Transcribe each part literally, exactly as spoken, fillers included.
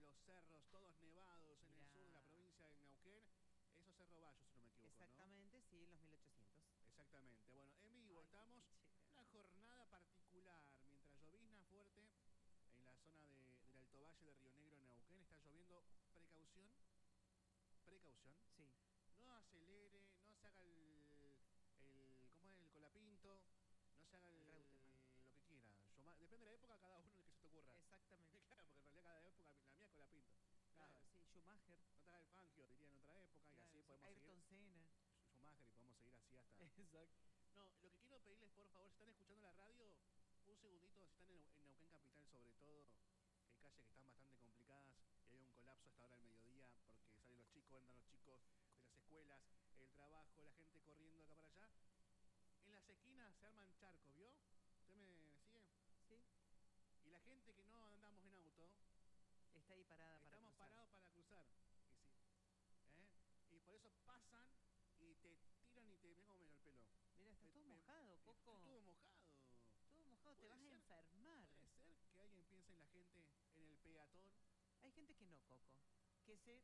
los cerros, todos nevados en Mirá. el sur de la provincia de Neuquén. Eso es Cerro Bayo, si no me equivoco, Exactamente, ¿no? sí, en los mil ochocientos. Exactamente. Bueno, en vivo Ay, estamos. Una jornada particular. Mientras llovizna fuerte en la zona de, del Alto Valle de Río Negro, Neuquén, está lloviendo. Precaución. Precaución. Sí. No acelere, no se haga el, el ¿cómo es? El colapinto. No se haga el, el lo que quiera. Yo, depende de la época, cada uno el que se te ocurra. Exactamente. Claro, porque en realidad cada época, la mía es colapinto. Claro, sí, Schumacher. No te hagas el Fangio, diría en otra época, Claro, y así sí. podemos Ayrton seguir. Senna. Schumacher, y podemos seguir así hasta... Exacto. No, lo que quiero pedirles, por favor, si están escuchando la radio, un segundito, si están en, en Neuquén Capital sobre todo, que hay calles que están bastante complicadas, y hay un colapso hasta ahora del mediodía, porque salen los chicos, entran los chicos de las escuelas, el trabajo, la gente corriendo acá para allá. En las esquinas se arman charcos, ¿vio? ¿Usted me sigue? Sí. Y la gente que no andamos en auto... Está ahí parada para Estamos cruzar. parados para cruzar. Y, sí. ¿Eh? Y por eso pasan y te tiran y te... Mira cómo me el pelo. Mira, está me, todo me, mojado, Coco. Estoy todo mojado. Todo mojado, te vas ser, a enfermar. ¿Puede ser que alguien piense en la gente, en el peatón? Hay gente que no, Coco. Que se...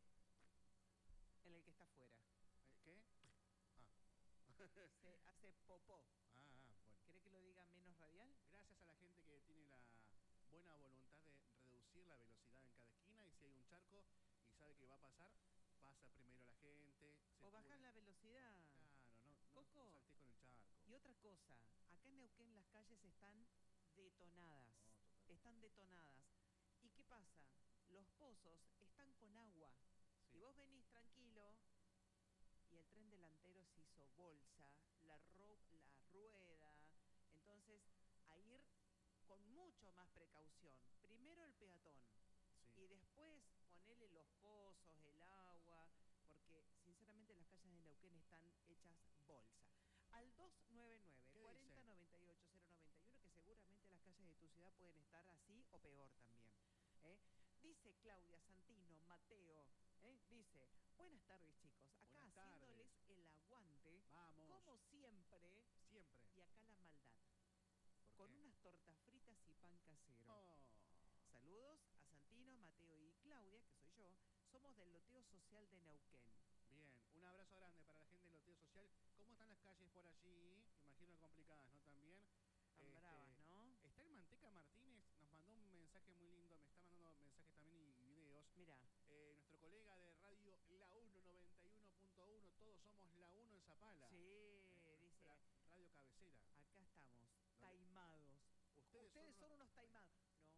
En el que está afuera. ¿Qué? Ah. Se hace popó. Ah, ah, bueno. ¿Querés que lo diga menos radial? Gracias a la gente que tiene la buena voluntad de reducir la velocidad en cada esquina, y si hay un charco y sabe que va a pasar, pasa primero la gente. O bajar la velocidad. Claro, no, no, Coco, no saltés con el charco. Y otra cosa, acá en Neuquén las calles están detonadas. No, están detonadas. ¿Y qué pasa? Los pozos están con agua. Sí. Y vos venís tranquilo y el tren delantero se hizo bolsa, la, ro la rueda. Entonces, a ir con mucho más precaución. Primero el peatón. Sí. Y después ponerle los pozos, el agua, porque sinceramente las calles de Neuquén están hechas bolsa. Al dos nueve nueve, cuarenta noventa y ocho, cero noventa y uno, que seguramente las calles de tu ciudad pueden estar así o peor también. ¿eh? Dice Claudia Santino, Mateo, ¿eh? dice, buenas tardes chicos, acá buenas haciéndoles tardes. El aguante, vamos, como siempre, siempre, y acá la maldad, con qué? Unas tortas fritas y pan casero. Oh. Saludos a Santino, Mateo y Claudia, que soy yo, somos del loteo social de Neuquén. Bien, un abrazo grande para la gente del loteo social. ¿Cómo están las calles por allí? Imagino complicadas, ¿no? También. Tan este, bravas, ¿no? Está el Manteca Martínez, nos mandó un mensaje muy lindo, me está mandando mensajes también y videos. Mira. Eh, nuestro colega de radio La uno noventa y uno punto uno, todos somos La uno en Zapala. Sí, eh, dice. Radio cabecera. Acá estamos, taimados. Ustedes, Ustedes son, son unos, unos taimados. No.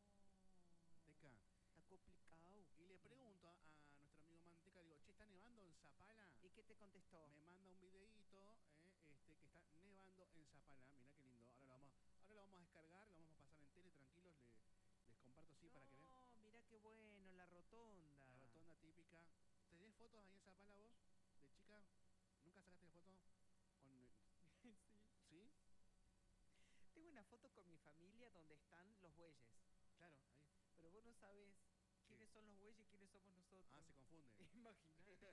Manteca. Está complicado. Y le pregunto a, a nuestro amigo Manteca, digo, che, ¿está nevando en Zapala? ¿Y qué te contestó? Me manda un videíto eh, este, que está nevando en Zapala. Mirá qué lindo. Ahora lo vamos, ahora lo vamos a descargar, lo vamos a pasar en tele, tranquilos. Le, les comparto así no, para que vean. No, mirá qué bueno, la rotonda. La rotonda típica. ¿Tenés fotos ahí en Zapala vos, de chica? ¿Nunca sacaste fotos? Con... sí. ¿Sí? Tengo una foto con mi familia donde están los bueyes. Claro, ahí. Pero vos no sabés quiénes ¿Qué? son los bueyes y quiénes somos nosotros. Ah, se confunde. Imagínate.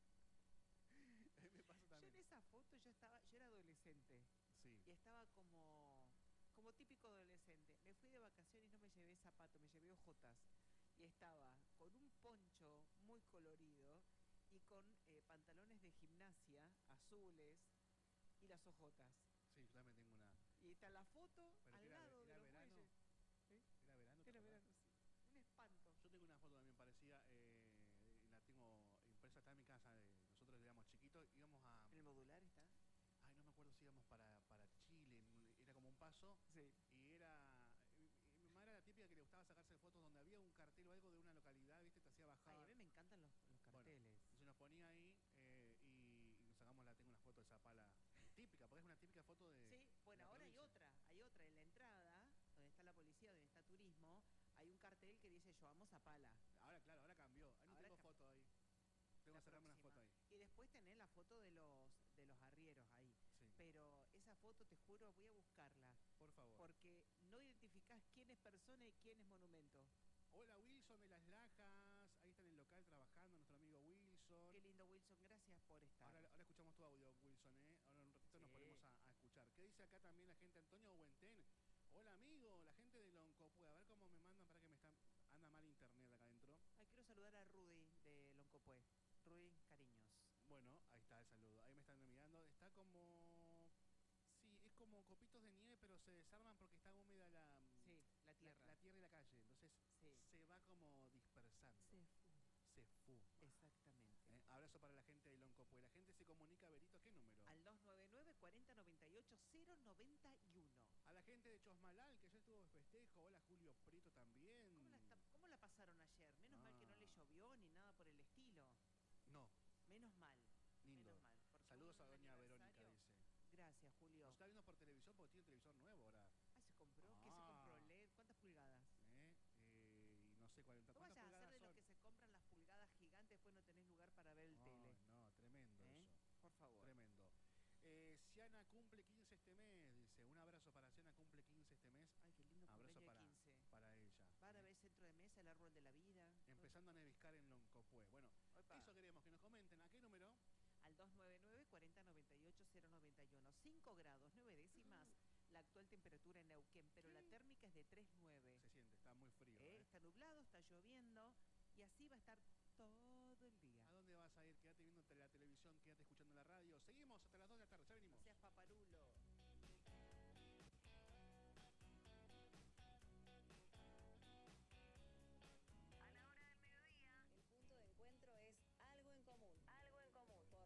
Me pasa también. Yo en esa foto yo estaba, yo era adolescente. Sí. Y estaba como, como típico adolescente. Me fui de vacaciones y no me llevé zapatos, me llevé ojotas. Y estaba con un poncho muy colorido y con eh, pantalones de gimnasia azules y las ojotas. Sí, yo también tengo una. Y está la foto Pero al era, lado era de los verano. bueyes. ¿Eh? Era verano. Era verano, sí. Un espanto. Yo tengo una foto también parecida, eh, la tengo impresa, está en mi casa, de, nosotros éramos chiquitos, íbamos a... ¿En el modular está? Ay, no me acuerdo si íbamos para, para Chile, era como un paso. Sí. Y era... Mi mamá era la típica que le gustaba sacarse fotos donde había un cartel o algo de una localidad, ¿viste? Te hacía bajar. Ay, a mí me encantan los, los carteles. Bueno, entonces nos ponía ahí eh, y, y nos sacamos, la tengo una foto de Zapala típica, porque es una típica foto de... Sí, bueno, ahora hay otra, hay otra en la entrada, donde está la policía, donde está turismo, hay un cartel que dice yo amo Zapala. Ahora, claro, ahora cambió, ahí no ahora tengo foto ahí. Tengo que sacarme una foto ahí. Y después tenés la foto de los de los arrieros ahí. Sí. Pero esa foto, te juro, voy a buscarla. Por favor. Porque no identificás quién es persona y quién es monumento. Hola Wilson de Las Lajas, ahí está en el local trabajando nuestro amigo Wilson. Qué lindo Wilson, gracias por estar. Ahora, ahora escuchamos tu audio, Wilson, ¿eh? Ahora en un ratito sí. nos ponemos a, a escuchar. ¿Qué dice acá también la gente? Antonio Huentén. Hola amigo, la gente de Loncopue, a ver cómo me mandan para que me están... Anda mal internet acá adentro. saludar a Rudy de Loncopué. Rudy, cariños. Bueno, ahí está el saludo. Ahí me están mirando. Está como... Sí, es como copitos de nieve, pero se desarman porque está húmeda la... Sí, la tierra. La, la tierra y la calle. Entonces sí. se va como dispersando. Se fuma. Se fuma. Exactamente. ¿Eh? Abrazo para la gente de Loncopué. La gente se comunica, Berito, ¿a qué número? Al dos nueve nueve, cuarenta noventa y ocho, cero noventa y uno. A la gente de Chosmalal, que ya estuvo de festejo. Hola, Julio Prieto también. ¿Cómo la, está, cómo la pasaron ayer? Menos ah. mal que no le llovió ni nada por el estilo. No. Menos mal. Lindo. Menos mal. Saludos a doña Verónica, dice. Gracias, Julio. Nos está viendo por televisión porque tiene un televisor nuevo ahora. Ah, ¿se compró? Ah. ¿Qué se compró? ¿L E D? ¿Cuántas pulgadas? ¿Eh? Eh, no sé cuántas ¿Cómo vas a hacer de son? lo que se compran las pulgadas gigantes, después no tenés lugar para ver el no, tele? No, tremendo ¿Eh? eso. Por favor. Tremendo. Eh, Siana cumple quince este mes, dice. Un abrazo para Siana, cumple quince este mes. Ay, qué lindo abrazo para, quince. Para ella. Va a ver centro de mesa, el árbol de la vida. Empezando a neviscar en Loncopué. Bueno, Opa. Eso queremos que nos comenten. ¿A qué número? Al dos nueve nueve, cuarenta noventa y ocho, cero noventa y uno. cinco grados, nueve décimas. La actual temperatura en Neuquén, pero ¿Qué? La térmica es de tres nueve. Se siente, está muy frío. ¿Eh? ¿Eh? Está nublado, está lloviendo y así va a estar todo el día. ¿A dónde vas a ir? Quédate viendo la televisión, quédate escuchando la radio. Seguimos hasta las dos de la tarde, ya venimos. No seas paparulo.